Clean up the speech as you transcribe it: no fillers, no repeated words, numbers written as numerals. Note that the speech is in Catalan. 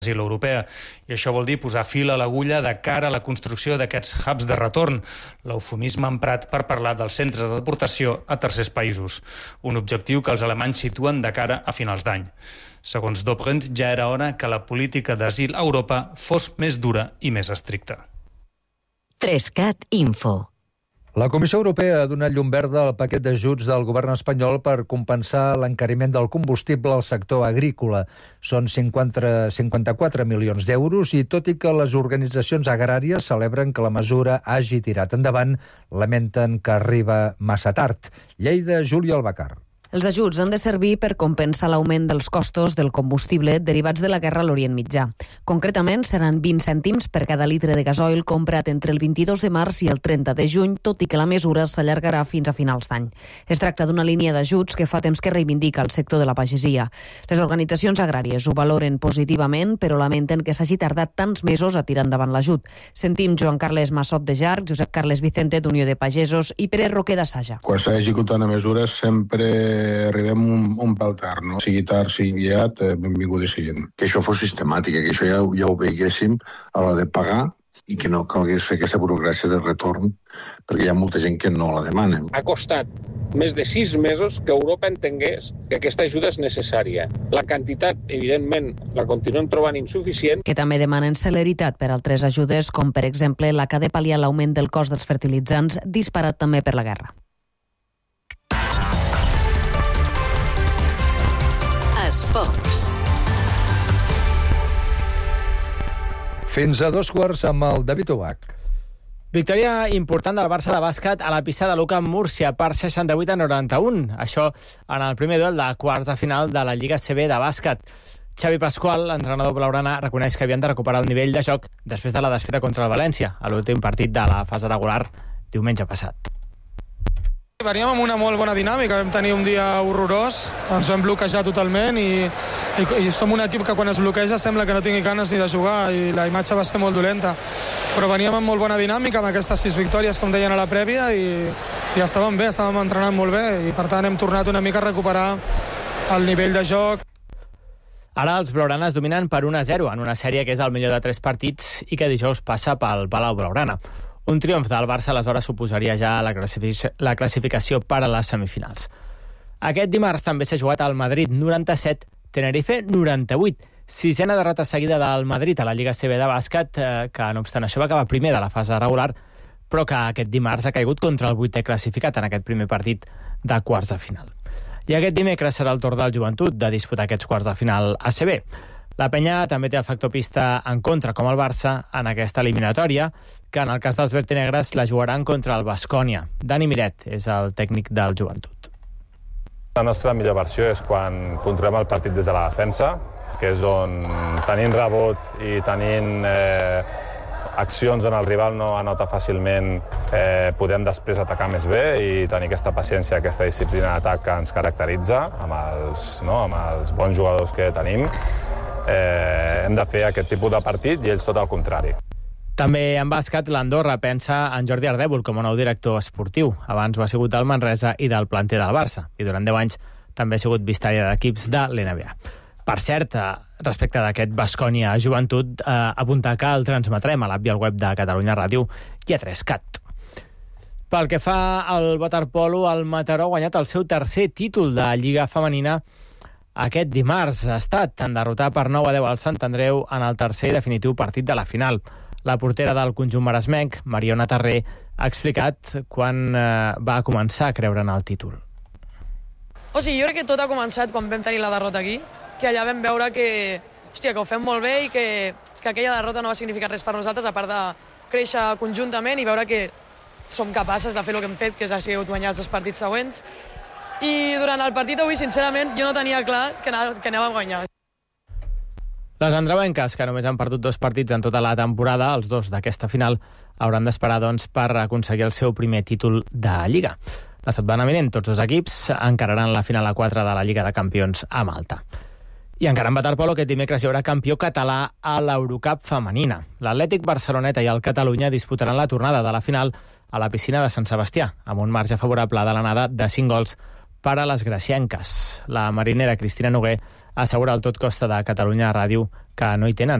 d'asil europea. I això vol dir posar fil a l'agulla de cara a la construcció d'aquests hubs de retorn, l'eufemisme emprat per parlar dels centres de deportació a tercers països. Un objectiu que els alemanys situen de cara a finals d'any. Segons Dobrindt, ja era hora que la política d'asil a Europa fos més dura i més estricta. 3CAT Info. La Comissió Europea ha donat llum verda al paquet d'ajuts del govern espanyol per compensar l'encariment del combustible al sector agrícola. Són 54 milions d'euros i, tot i que les organitzacions agràries celebren que la mesura hagi tirat endavant, lamenten que arriba massa tard. Lleida, Júlia Albacar. Els ajuts han de servir per compensar l'augment dels costos del combustible derivats de la guerra a l'Orient Mitjà. Concretament, seran 20 cèntims per cada litre de gasoil comprat entre el 22 de març i el 30 de juny, tot i que la mesura s'allargarà fins a finals d'any. Es tracta d'una línia d'ajuts que fa temps que reivindica el sector de la pagesia. Les organitzacions agràries ho valoren positivament, però lamenten que s'hagi tardat tants mesos a tirar endavant l'ajut. Sentim Joan Carles Massot de Jarc, Josep Carles Vicente d'Unió de Pagesos i Pere Roquer de Saja. Quan s'ha executat una mesura sempre arribem un pèl tard, no? Sigui tard, sigui aviat, benvingut i siguin. Que això fos sistemàtic, que això ja ho veiéssim a l'hora de pagar i que no calgués fer aquesta burocràcia de retorn, perquè hi ha molta gent que no la demana. Ha costat més de 6 mesos que Europa entengués que aquesta ajuda és necessària. La quantitat, evidentment, la continuem trobant insuficient. Que també demanen celeritat per altres ajudes, com per exemple la que ha de pal·liar l'augment del cost dels fertilitzants, disparat també per la guerra. Esports. Fins a 2:15 amb el David Obac. Victòria important del Barça de bàsquet a la pista de l'UCAM Múrcia per 68-91. Això en el primer duel de quarts de final de la Lliga CB de bàsquet. Xavi Pasqual, l'entrenador blaugrana, reconeix que havien de recuperar el nivell de joc després de la desfeta contra el València, a l'últim partit de la fase regular diumenge passat. Veníem amb una molt bona dinàmica, vam tenir un dia horrorós, ens vam bloquejar totalment i som un equip que quan es bloqueja sembla que no tingui ganes ni de jugar i la imatge va ser molt dolenta. Però veníem amb molt bona dinàmica, amb aquestes 6 victòries, com deien a la prèvia, i estàvem bé, estàvem entrenant molt bé i per tant hem tornat una mica a recuperar el nivell de joc. Ara els blaugranes dominen per 1-0 en una sèrie que és el millor de 3 partits i que dijous passa pel Palau Blaugrana. Un triomf del Barça aleshores suposaria ja la classificació per a les semifinals. Aquest dimarts també s'ha jugat al Madrid 97, Tenerife 98. 6a derrota seguida del Madrid a la Lliga CB de bàsquet, que no obstant això va acabar primer de la fase regular, però que aquest dimarts ha caigut contra el 8è classificat en aquest primer partit de quarts de final. I aquest dimecres serà el torn del Joventut de disputar aquests quarts de final ACB. La penya també té el factor pista en contra, com el Barça, en aquesta eliminatòria, que en el cas dels vertinegres la jugaran contra el Baskonia. Dani Miret és el tècnic del Joventut. La nostra millor versió és quan controlem el partit des de la defensa, que és on tenint rebot i tenint accions on el rival no anota fàcilment, podem després atacar més bé i tenir aquesta paciència, aquesta disciplina d'atac que ens caracteritza amb els bons jugadors que tenim. Hem de fer aquest tipus de partit i ells tot el contrari. També en bàsquet, l'Andorra pensa en Jordi Ardèvol com a nou director esportiu. Abans ho ha sigut del Manresa i del planter del Barça. I durant 10 anys també ha sigut vistària d'equips de l'NBA. Per cert, respecte d'aquest Baskonia Joventut, apuntar que el transmetrem a l'app i al web de Catalunya Ràdio i a 3CAT. Pel que fa al waterpolo, el Mataró ha guanyat el seu tercer títol de Lliga Femenina aquest dimarts. Ha estat en derrotar per 9-10 al Sant Andreu en el tercer i definitiu partit de la final. La portera del conjunt maresmenc, Mariona Tarré, ha explicat quan va començar a creure en el títol. Jo crec que tot ha començat quan vam tenir la derrota aquí, que allà vam veure que ho fem molt bé i que aquella derrota no va significar res per nosaltres, a part de créixer conjuntament i veure que som capaces de fer el que hem fet, que ha sigut guanyar els 2 partits següents. I durant el partit avui, sincerament, jo no tenia clar que anava a guanyar. Les andreuenques, que només han perdut 2 partits en tota la temporada, els 2 d'aquesta final, hauran d'esperar per aconseguir el seu primer títol de Lliga. La setmana vinent, tots 2 equips encararan la final a 4 de la Lliga de Campions a Malta. I encara en waterpolo, aquest dimecres hi haurà campió català a l'Eurocup femenina. L'Atlètic Barceloneta i el Catalunya disputaran la tornada de la final a la piscina de Sant Sebastià, amb un marge favorable de l'anada de 5 gols per a les gracienques. La marinera Cristina Noguer assegura al Tot Costa de Catalunya Ràdio que no hi tenen